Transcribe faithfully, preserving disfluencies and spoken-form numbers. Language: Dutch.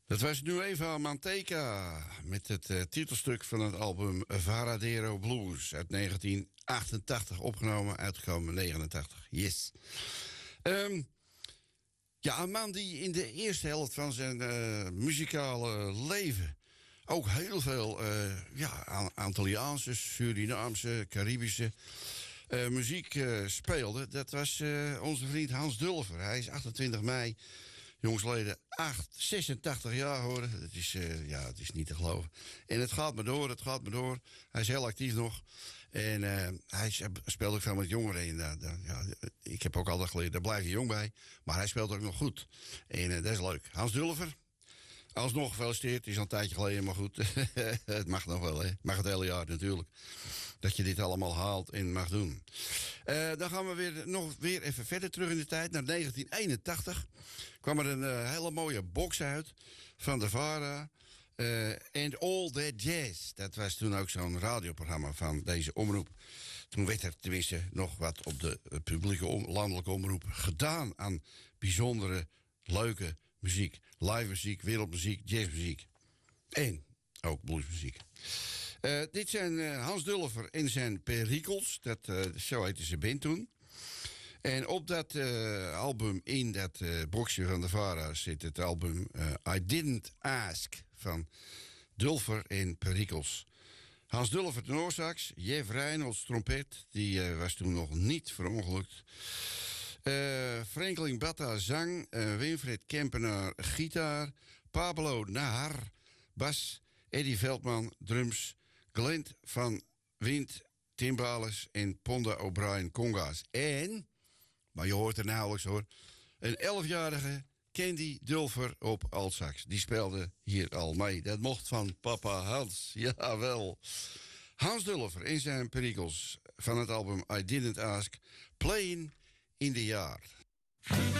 Dat was Nueva Manteca met het uh, titelstuk van het album Varadero Blues uit negentien achtentachtig, opgenomen, uitgekomen negenentachtig. Yes. Um, ja, een man die in de eerste helft van zijn uh, muzikale leven ook heel veel uh, ja, Antilliaanse, Surinaamse, Caribische uh, muziek uh, speelde. Dat was uh, onze vriend Hans Dulfer. Hij is achtentwintig mei... Jongsleden, zesentachtig jaar hoor. Dat is, uh, ja, het is niet te geloven. En het gaat maar door, het gaat maar door. Hij is heel actief nog. En uh, hij speelt ook veel met jongeren. En, uh, uh, ja, ik heb ook altijd geleerd, daar blijf je jong bij. Maar hij speelt ook nog goed. En uh, dat is leuk. Hans Dulfer, alsnog gefeliciteerd. Het is al een tijdje geleden, maar goed. Het mag nog wel, hè. Mag het hele jaar natuurlijk. Dat je dit allemaal haalt en mag doen. Uh, dan gaan we weer, nog weer even verder terug in de tijd. Naar negentien eenentachtig kwam er een uh, hele mooie box uit van de VARA. Uh, and All That Jazz. Dat was toen ook zo'n radioprogramma van deze omroep. Toen werd er tenminste nog wat op de uh, publieke om, landelijke omroep gedaan aan bijzondere, leuke muziek. Live muziek, wereldmuziek, jazzmuziek. En ook bluesmuziek. Uh, dit zijn uh, Hans Dulfer en zijn Perikels. Dat, uh, zo heette ze band toen. En op dat uh, album, in dat uh, boxje van de VARA, zit het album uh, I Didn't Ask van Dulfer en Perikels. Hans Dulfer tenorsax, Jeff Reynolds trompet, die uh, was toen nog niet verongelukt. Uh, Franklin Batta zang, uh, Winfried Kempenaar gitaar, Pablo Nahar bas, Eddie Veldman drums, Glent van Wind timbales en Ponda O'Brien conga's. En, maar je hoort er nauwelijks hoor, een elfjarige Candy Dulfer op altsax. Die speelde hier al mee. Dat mocht van papa Hans. Jawel. Hans Dulfer in zijn Perikels van het album I Didn't Ask, Playing in the Yard.